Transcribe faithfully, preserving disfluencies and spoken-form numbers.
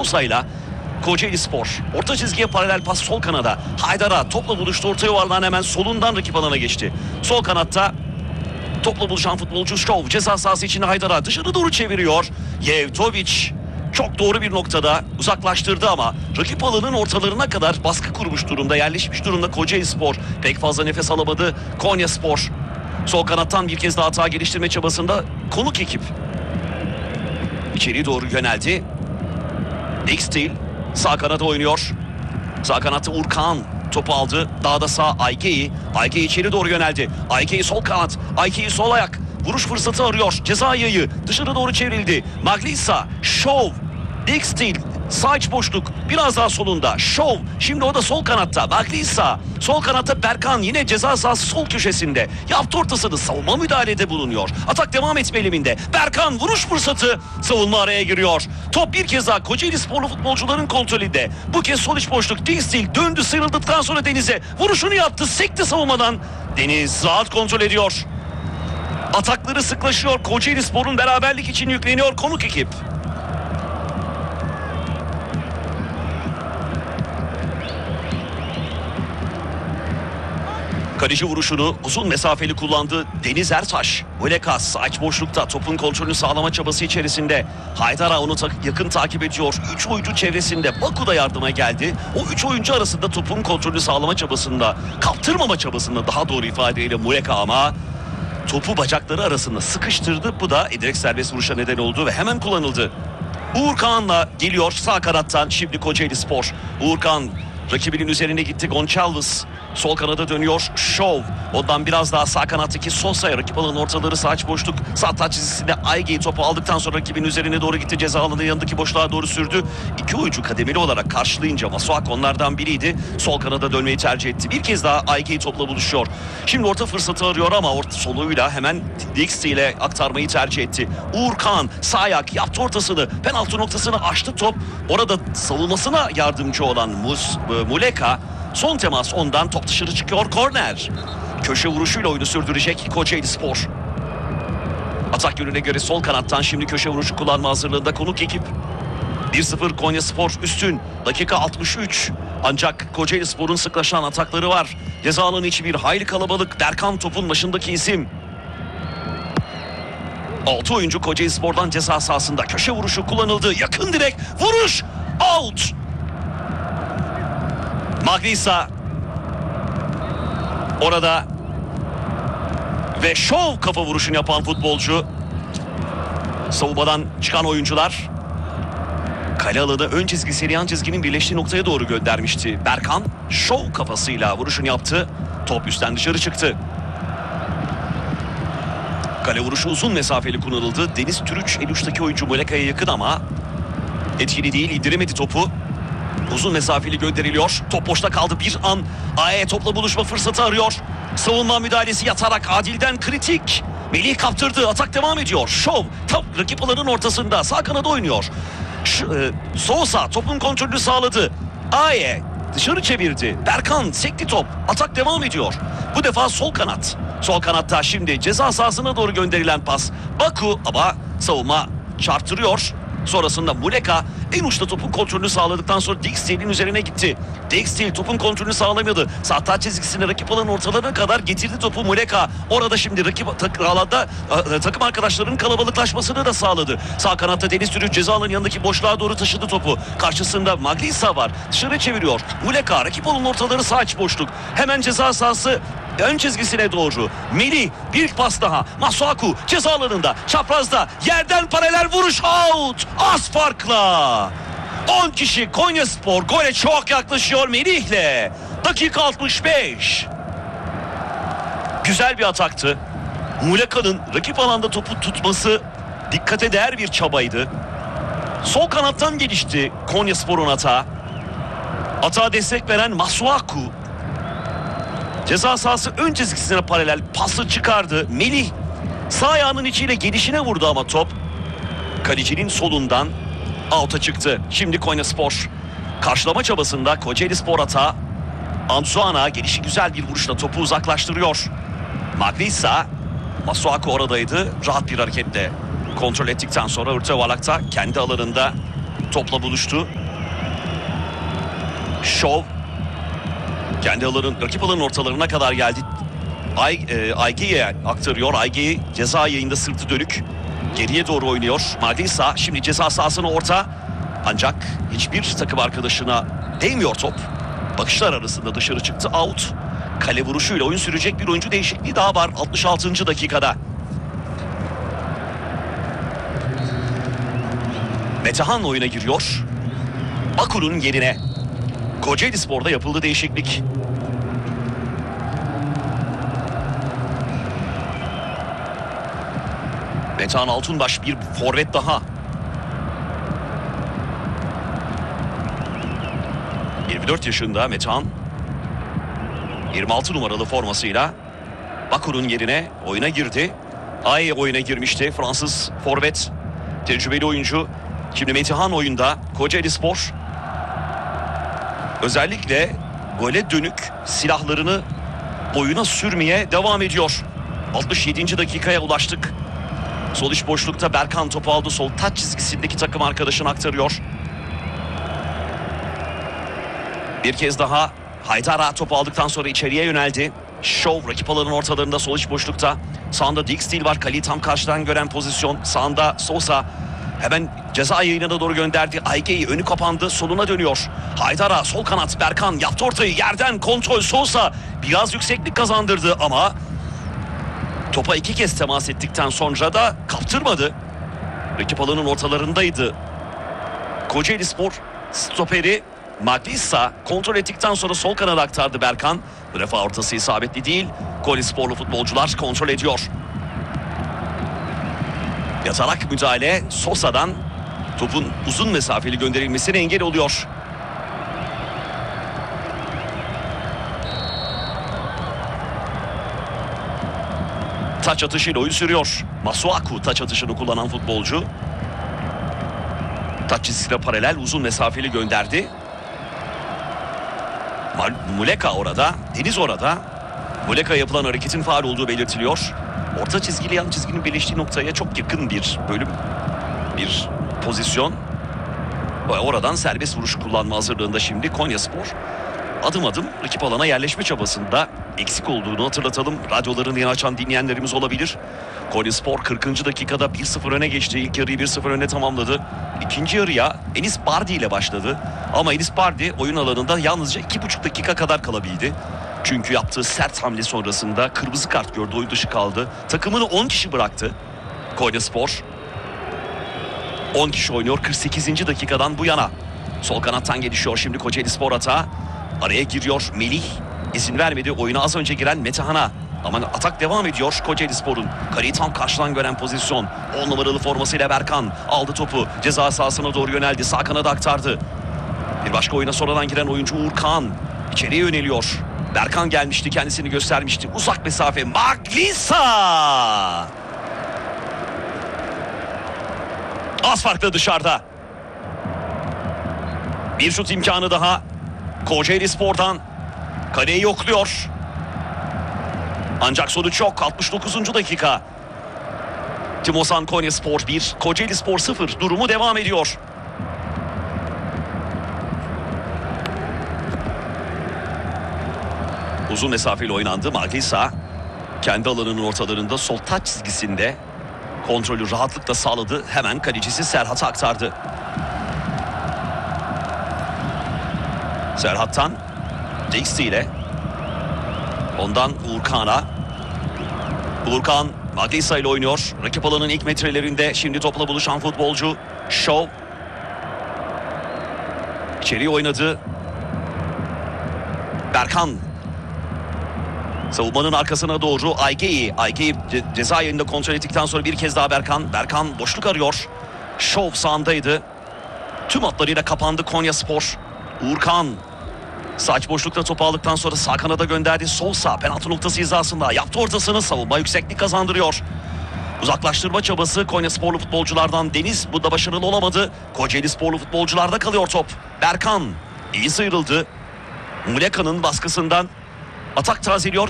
Sosa'yla Kocaelispor. Orta çizgiye paralel pas sol kanada. Haydar'a topla buluştu, orta yuvarlağın hemen solundan rakip alana geçti. Sol kanatta topla buluşan futbolcu Şov ceza sahası içinde Haydar'a dışarı doğru çeviriyor. Yevtovic çok doğru bir noktada uzaklaştırdı ama rakip alanın ortalarına kadar baskı kurmuş durumda, yerleşmiş durumda Kocaelispor. Pek fazla nefes alamadı Konyaspor. Sol kanattan bir kez daha hata geliştirme çabasında konuk ekip içeri doğru yöneldi. Dixtil sağ kanada oynuyor. Sağ kanatta Urkan topu aldı. Daha da sağ Ayge'yi. Ayge içeri doğru yöneldi. Ayge'yi sol kanat. Ayge'yi sol ayak. Vuruş fırsatı arıyor. Ceza yayı dışarı doğru çevrildi. Maglisa, Şov, Dixtil, sağ iç boşluk biraz daha solunda. Şov şimdi o da sol kanatta. Maglisa sol kanatta. Berkan yine ceza sahası sol köşesinde. Yaptı ortasını, savunma müdahalede bulunuyor. Atak devam etme eliminde. Berkan vuruş fırsatı, savunma araya giriyor. Top bir kez daha Kocaelisporlu futbolcuların kontrolünde. Bu kez sol iç boşluk. Dixtil döndü, sıyrıldıktan sonra Deniz'e vuruşunu yaptı. Sekti savunmadan. Deniz rahat kontrol ediyor. Atakları sıklaşıyor. Kocaelispor'un beraberlik için yükleniyor konuk ekip. Kaleci vuruşunu uzun mesafeli kullandı Deniz Ertaş. Muleka sağ iç boşlukta topun kontrolünü sağlama çabası içerisinde. Haydara onu ta yakın takip ediyor. üç oyuncu çevresinde. Baku da yardıma geldi. O üç oyuncu arasında topun kontrolünü sağlama çabasında, kaptırmama çabasında daha doğru ifadeyle Muleka ama topu bacakları arasında sıkıştırdı. Bu da direkt serbest vuruşa neden oldu ve hemen kullanıldı. Uğurkan'la geliyor sağ kanattan şimdi Kocaelispor. Uğurkan rakibinin üzerine gitti. Gonçalves sol kanada dönüyor. Şov ondan biraz daha sağ kanattaki Sosa'ya, rakip alanın ortaları sağ iç boşluk. Sağ taç çizgisinde Ayge'yi topu aldıktan sonra rakibin üzerine doğru gitti. Ceza alanının yanındaki boşluğa doğru sürdü. İki oyuncu kademeli olarak karşılayınca Masuak onlardan biriydi. Sol kanada dönmeyi tercih etti. Bir kez daha Ayge'yi topla buluşuyor. Şimdi orta fırsatı arıyor ama orta soluyla hemen Dixti ile aktarmayı tercih etti. Uğurkan sağ ayak yaptı ortasını. Penaltı noktasını aştı top. Orada savunmasına yardımcı olan Mus, Muleka. Son temas ondan, top dışarı çıkıyor, korner. Köşe vuruşuyla oyunu sürdürecek Kocaelispor. Atak yönüne göre sol kanattan şimdi köşe vuruşu kullanma hazırlığında konuk ekip. bir sıfır Konyaspor üstün. Dakika altmış üç. Ancak Kocaelispor'un sıklaşan atakları var. Ceza alanı içi bir hayli kalabalık. Berkan topun başındaki isim. altı oyuncu Kocaelispor'dan ceza sahasında. Köşe vuruşu kullanıldı. Yakın direk. Vuruş. Out. Maglisa orada ve şov kafa vuruşunu yapan futbolcu. Savunmadan çıkan oyuncular kale alanı ön çizgisiyle yan çizginin birleştiği noktaya doğru göndermişti. Berkan şov kafasıyla vuruşunu yaptı. Top üstten dışarı çıktı. Kale vuruşu uzun mesafeli kullanıldı. Deniz Türüç en uçtaki oyuncu Muleka'ya yakın ama etkili değil, indiremedi topu. Uzun mesafeli gönderiliyor. Top boşta kaldı bir an. A E topla buluşma fırsatı arıyor. Savunma müdahalesi yatarak Adil'den kritik. Melih kaptırdı. Atak devam ediyor. Şov top rakip alanın ortasında. Sağ kanada oynuyor. Ş e, Sosa topun kontrolünü sağladı. A E dışarı çevirdi. Berkan sekti top. Atak devam ediyor. Bu defa sol kanat. Sol kanatta şimdi ceza sahasına doğru gönderilen pas. Baku ama savunma çarptırıyor. Sonrasında Muleka en uçta topun kontrolünü sağladıktan sonra Dixtil'in üzerine gitti. Dixtil topun kontrolünü sağlamıyordu. Sağ taç çizgisine rakip alanın ortalarına kadar getirdi topu Muleka. Orada şimdi rakip tak alanda takım arkadaşlarının kalabalıklaşmasını da sağladı. Sağ kanatta Deniz Türüç ceza alanının yanındaki boşluğa doğru taşıdı topu. Karşısında Maglisa var. Dışarı çeviriyor. Muleka rakip alanın ortaları sağ iç boşluk. Hemen ceza sahası ön çizgisine doğru. Melih bir pas daha. Masuaku ceza alanında. Çaprazda yerden paralel vuruş, out. Az farkla. on kişi Konyaspor gole çok yaklaşıyor Melih'le. Dakika altmış beş. Güzel bir ataktı. Muleka'nın rakip alanda topu tutması dikkate değer bir çabaydı. Sol kanattan gelişti Konyaspor'un atağı. Atağa destek veren Masuaku. Ceza sahası ön çizgisine paralel pası çıkardı. Melih sağ ayağının içiyle gelişine vurdu ama top kalecinin solundan out'a çıktı. Şimdi Konyaspor karşılama çabasında Kocaelispor atağı. Ansuana gelişi güzel bir vuruşla topu uzaklaştırıyor. Maglisa, Masuaku oradaydı. Rahat bir hareketle kontrol ettikten sonra orta yuvarlakta kendi alanında topla buluştu. Şov kendi alanın, rakip alanın ortalarına kadar geldi. Ay, e, Ayge'ye aktarıyor. Ayge'yi ceza yayında sırtı dönük geriye doğru oynuyor. Magdisa şimdi ceza sahasına orta. Ancak hiçbir takım arkadaşına değmiyor top. Bakışlar arasında dışarı çıktı. Out. Kale vuruşuyla oyun sürecek bir oyuncu değişikliği daha var altmış altıncı dakikada. Metehan oyuna giriyor. Bakur'un yerine. Kocaelispor'da yapıldı değişiklik. Metehan Altunbaş bir forvet daha. yirmi dört yaşında Metehan. yirmi altı numaralı formasıyla Bakur'un yerine oyuna girdi. Ay oyuna girmişti Fransız forvet. Tecrübeli oyuncu. Şimdi Metehan oyunda. Kocaelispor özellikle gole dönük silahlarını oyuna sürmeye devam ediyor. altmış yedinci dakikaya ulaştık. Sol iç boşlukta Berkan topu aldı. Sol taç çizgisindeki takım arkadaşına aktarıyor. Bir kez daha Haydara topu aldıktan sonra içeriye yöneldi. Şov rakip alanın ortalarında sol iç boşlukta. Sağında Dijkstil var. Kaleyi tam karşıdan gören pozisyon. Sağında Sosa hemen ceza yayınına doğru gönderdi. Ayge'yi önü kapandı. Soluna dönüyor. Haydara sol kanat Berkan yaptı ortayı. Yerden kontrol Sosa biraz yükseklik kazandırdı ama topa iki kez temas ettikten sonra da kaptırmadı. Rakip alanın ortalarındaydı. Kocaelispor stoperi Magdisa kontrol ettikten sonra sol kanada aktardı Berkan. Bu defa ortası isabetli değil. Kocaelisporlu futbolcular kontrol ediyor. Yatarak müdahale Sosa'dan topun uzun mesafeli gönderilmesine engel oluyor. Taç atışıyla oyun sürüyor. Masuaku taç atışını kullanan futbolcu. Taç çizgisine paralel uzun mesafeli gönderdi. Muleka orada, Deniz orada. Muleka yapılan hareketin faul olduğu belirtiliyor. Orta çizgiyle yan çizginin birleştiği noktaya çok yakın bir bölüm, bir pozisyon. Oradan serbest vuruş kullanma hazırlığında şimdi Konyaspor. Adım adım rakip alana yerleşme çabasında eksik olduğunu hatırlatalım. Radyolarını yeni açan dinleyenlerimiz olabilir. Konyaspor kırkıncı dakikada bir sıfır öne geçti. İlk yarıyı bir sıfır öne tamamladı. İkinci yarıya Enis Bardi ile başladı. Ama Enis Bardi oyun alanında yalnızca iki buçuk dakika kadar kalabildi. Çünkü yaptığı sert hamle sonrasında kırmızı kart gördü, oyun dışı kaldı. Takımını on kişi bıraktı Konyaspor. on kişi oynuyor kırk sekizinci dakikadan bu yana. Sol kanattan gelişiyor şimdi Kocaelispor atağı. Araya giriyor Melih. İzin vermedi oyuna az önce giren Metehan'a. Ama atak devam ediyor Kocaelispor'un. Kaleyi tam karşıdan gören pozisyon. on numaralı formasıyla Berkan aldı topu. Ceza sahasına doğru yöneldi. Sağ kanada aktardı. Bir başka oyuna sonradan giren oyuncu Uğur Kağan içeriye yöneliyor. Berkan gelmişti, kendisini göstermişti. Uzak mesafe Magdisa. Az farklı dışarıda. Bir şut imkanı daha. Kocaelispor'dan kaleyi yokluyor. Ancak sonuç yok. altmış dokuzuncu dakika. Timosan Konyaspor bir, Kocaelispor sıfır. Durumu devam ediyor. Uzun mesafeli oynandı. Magdisa kendi alanının ortalarında sol taç çizgisinde kontrolü rahatlıkla sağladı. Hemen kalecisi Serhat'a aktardı. Serhat'tan Dijkstil ile ondan Uğur Kağan'a. Uğur Kağan Magdisa ile oynuyor. Rakip alanın ilk metrelerinde şimdi topla buluşan futbolcu Şov. İçeriye oynadı. Berkan. Savunmanın arkasına doğru Ayge'yi. Ayge'yi ce ceza yerinde kontrol ettikten sonra bir kez daha Berkan. Berkan boşluk arıyor. Şov sağındaydı. Tüm hatlarıyla kapandı Konyaspor. Uğur Kağan saç boşlukta topu aldıktan sonra sağ kanada gönderdi. Sol sağ penaltı noktası hizasında yaptı ortasını, savunma yükseklik kazandırıyor. Uzaklaştırma çabası Konyasporlu futbolculardan. Deniz bunda başarılı olamadı. Kocaelisporlu futbolcularda kalıyor top. Berkan iyi sıyrıldı. Muleka'nın baskısından atak tazeliyor